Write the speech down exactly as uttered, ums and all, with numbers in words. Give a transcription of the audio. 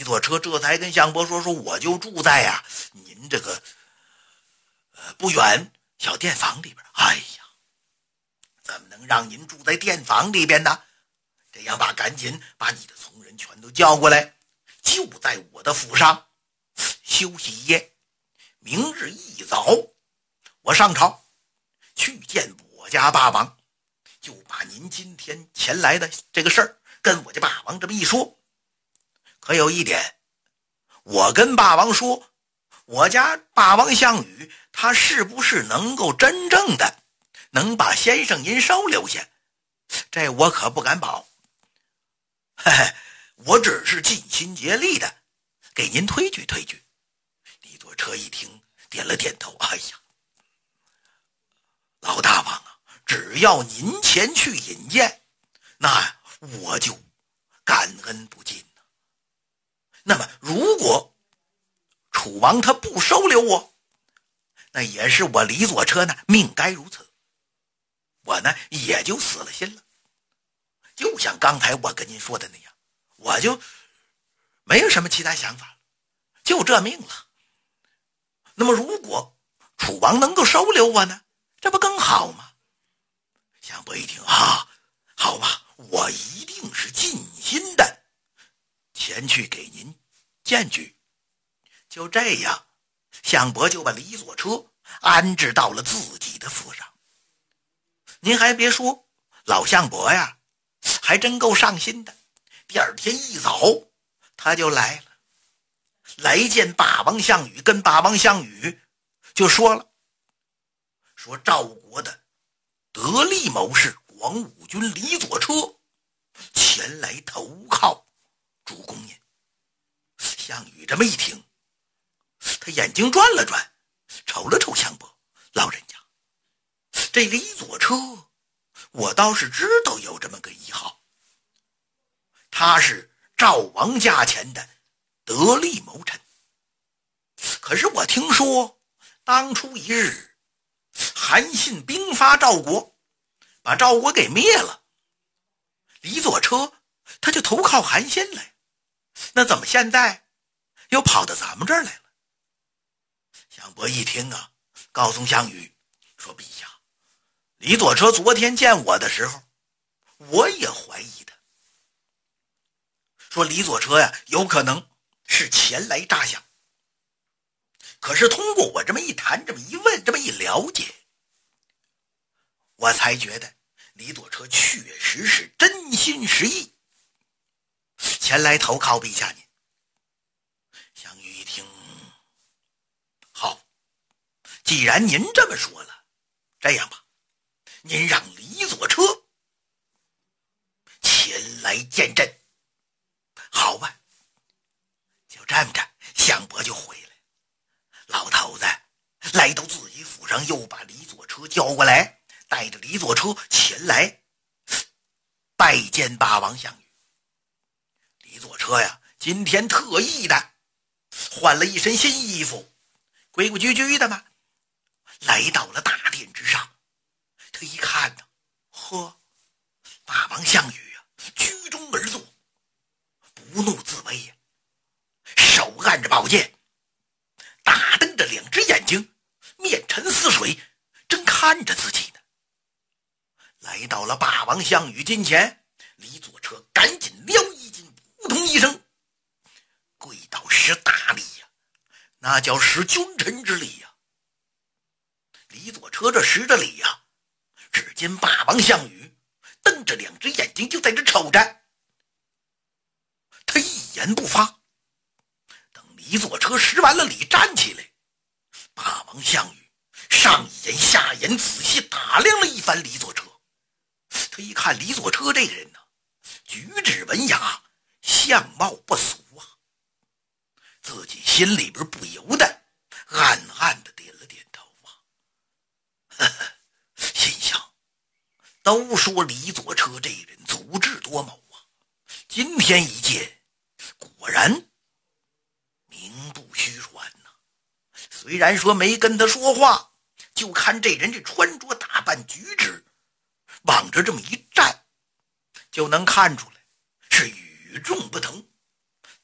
左车这才跟项伯说：“说我就住在呀、啊、您这个呃不远小店房里边。哎呀，怎么能让您住在店房里边呢？这样吧，赶紧把你的从人全都叫过来，就在我的府上休息一夜。明日一早，我上朝去见我家霸王，就把您今天前来的这个事儿跟我家霸王这么一说。可有一点，我跟霸王说，我家霸王项羽他是不是能够真正的能把先生您收留下，这我可不敢保。嘿嘿，我只是尽心竭力的给您推举推举。”李左车一听点了点头，哎呀，老大王啊，只要您前去引荐，那我就感恩不尽了。那么如果楚王他不收留我，那也是我李左车呢命该如此，我呢也就死了心了。就像刚才我跟您说的那样，我就没有什么其他想法，就这命了。那么如果楚王能够收留我呢，这不更好吗？项伯一听啊，好吧，我一定是尽心的前去给您荐举。就这样，项伯就把李左车安置到了自己的府上。您还别说，老项伯呀还真够上心的。第二天一早他就来了，来见霸王项羽，跟霸王项羽就说了，说赵国的得力谋士广武军李左车前来投靠主公您。项羽这么一听，他眼睛转了转，瞅了瞅项伯，老人家，这李左车我倒是知道有这么个一号，他是赵王家前的得力谋臣。可是我听说当初一日韩信兵发赵国，把赵国给灭了，李左车他就投靠韩信来，那怎么现在又跑到咱们这儿来了？项伯一听啊，告诉项羽说，陛下，李左车昨天见我的时候，我也怀疑他，说李左车呀有可能是前来诈降。可是通过我这么一谈，这么一问，这么一了解，我才觉得李左车确实是真心实意前来投靠陛下您。项羽一听，好，既然您这么说了，这样吧，您让李左车前来见朕。好吧，就这么着，项伯就回来。老头子来到自己府上，又把李左车叫过来，带着李左车前来拜见霸王项羽。李左车呀，今天特意的换了一身新衣服，规规矩矩的嘛，来到了大殿之上。他一看呢，呵，霸王项羽啊，居中而坐，不怒自威呀，手按着宝剑，大瞪着两只眼睛，面沉似水，正看着自己呢。来到了霸王项羽近前，李左车赶紧撩衣襟，扑通一声跪倒施大礼呀、啊，那叫施君臣之礼呀、啊。李左车这施着礼呀、啊，只见霸王项羽瞪着两只眼睛就在这瞅着，他一言不发。等李左车施完了礼，站起来，霸王项羽上眼下眼仔细打量了一番李左车。他一看李左车这个人呢、啊，举止文雅，相貌不俗啊，自己心里边不由得暗暗的点了点头啊。呵呵，心想，都说李左车这人足智多谋啊，今天一见，果然名不虚传呐、啊。虽然说没跟他说话，就看这人这穿着打扮举止，往这这么一站，就能看出来是与众不同。